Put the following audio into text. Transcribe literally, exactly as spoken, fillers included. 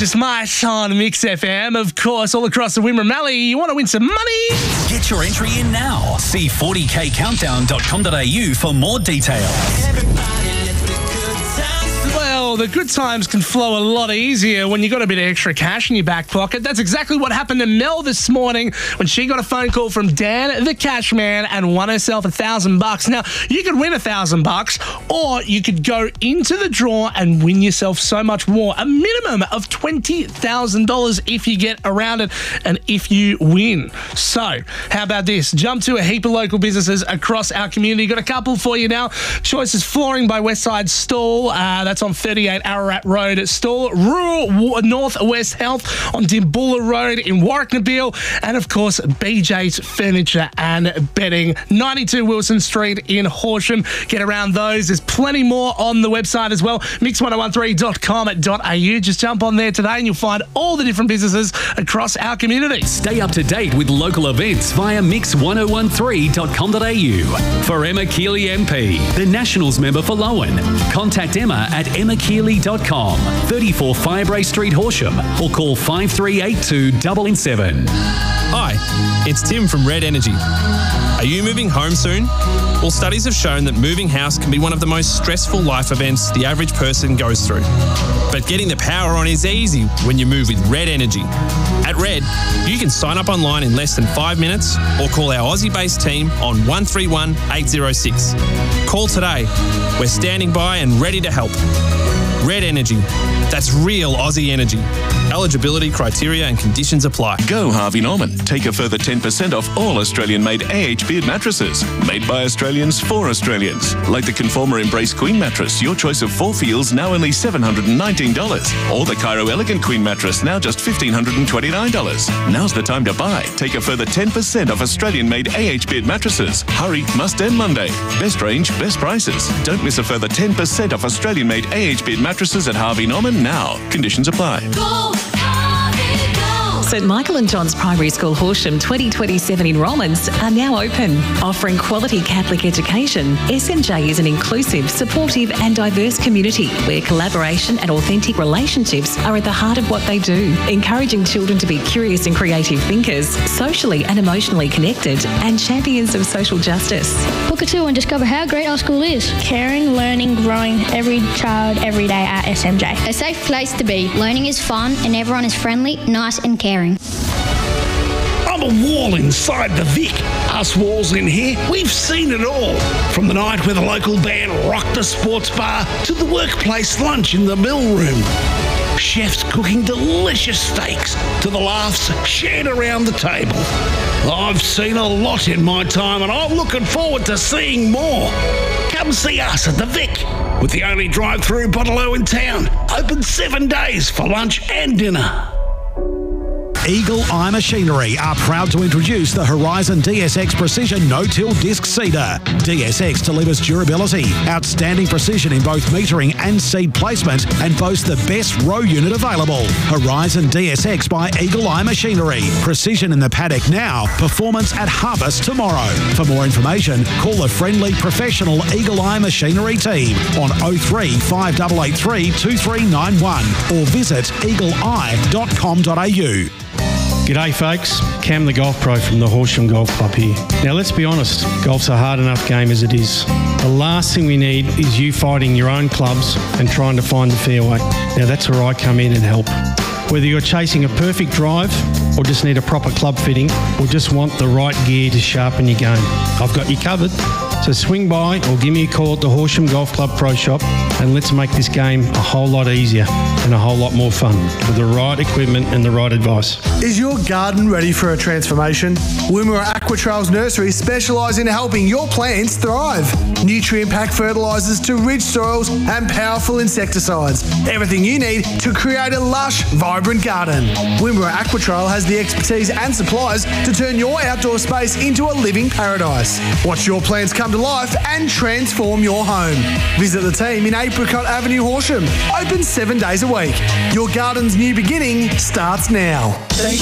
Gorgeous Mice on Mix F M. Of course, all across the Wimmera Mallee, you want to win some money? Get your entry in now. See forty k countdown dot com dot a u for more details. Well, the good times can flow a lot easier when you got a bit of extra cash in your back pocket. That's exactly what happened to Mel this morning when she got a phone call from Dan, the cash man, and won herself a thousand bucks. Now, you could win a thousand bucks, or you could go into the draw and win yourself so much more. A minimum of twenty thousand dollars if you get around it and if you win. So, how about this? Jump to a heap of local businesses across our community. Got a couple for you now. Choice is Flooring by Westside Stall. Uh, that's on thirty-eight Ararat Road. Stall Rural Northwest Health on Dimboola Road in Warwick-Nabil. And, of course, B J's Furniture and Bedding, ninety-two Wilson Street in Horsham. Get around those. There's plenty more on the website as well, mix ten thirteen dot com dot a u. Just jump on there today and you'll find all the different businesses across our community. Stay up to date with local events via mix ten thirteen dot com dot a u. For Emma Keeley M P, the Nationals member for Lowen, contact Emma at emma keeley dot com, thirty-four Firebrae Street, Horsham, or call five three eight two seven seven. Hi, it's Tim from Red Energy. Are you moving home soon? Well, studies have shown that moving house can be one of the most stressful life events the average person goes through. But getting the power on is easy when you move with Red Energy. At Red, you can sign up online in less than five minutes or call our Aussie-based team on one three one eight zero six. Call today. We're standing by and ready to help. Red Energy. That's real Aussie energy. Eligibility, criteria and conditions apply. Go Harvey Norman. Take a further ten percent off all Australian-made A H Beard mattresses. Made by Australians for Australians. Like the Conformer Embrace Queen mattress, your choice of four feels now only seven hundred nineteen dollars. Or the Cairo Elegant Queen mattress, now just one thousand five hundred twenty-nine dollars. Now's the time to buy. Take a further ten percent off Australian-made A H Beard mattresses. Hurry, must end Monday. Best range, best prices. Don't miss a further ten percent off Australian-made A H Beard mattresses at Harvey Norman now. Conditions apply. Go! St Michael and John's Primary School Horsham twenty twenty-seven enrolments are now open. Offering quality Catholic education, S M J is an inclusive, supportive and diverse community where collaboration and authentic relationships are at the heart of what they do, encouraging children to be curious and creative thinkers, socially and emotionally connected, and champions of social justice. Book a tour and discover how great our school is. Caring, learning, growing, every child, every day at S M J. A safe place to be. Learning is fun and everyone is friendly, nice and caring. I'm a wall inside the Vic. Us walls in here, we've seen it all. From the night where the local band rocked the sports bar to the workplace lunch in the mill room. Chefs cooking delicious steaks to the laughs shared around the table. I've seen a lot in my time and I'm looking forward to seeing more. Come see us at the Vic, with the only drive-through bottle-o in town. Open seven days for lunch and dinner. Eagle Eye Machinery are proud to introduce the Horizon D S X Precision No-Till Disc Seeder. D S X delivers durability, outstanding precision in both metering and seed placement, and boasts the best row unit available. Horizon D S X by Eagle Eye Machinery. Precision in the paddock now, performance at harvest tomorrow. For more information, call the friendly, professional Eagle Eye Machinery team on oh three five eight eight three two three nine one or visit eagle eye dot com dot a u. G'day folks, Cam the Golf Pro from the Horsham Golf Club here. Now let's be honest, golf's a hard enough game as it is. The last thing we need is you fighting your own clubs and trying to find the fairway. Now that's where I come in and help. Whether you're chasing a perfect drive or just need a proper club fitting or just want the right gear to sharpen your game, I've got you covered. So swing by or give me a call at the Horsham Golf Club Pro Shop and let's make this game a whole lot easier and a whole lot more fun with the right equipment and the right advice. Is your garden ready for a transformation? Wimmera Aquatrails Nursery specialise in helping your plants thrive. Nutrient-packed fertilisers to rich soils and powerful insecticides. Everything you need to create a lush, vibrant garden. Wimmera Aquatrail has the expertise and supplies to turn your outdoor space into a living paradise. Watch your plants come to life and transform your home. Visit the team in Apricot Avenue, Horsham. Open seven days a week. Your garden's new beginning starts now.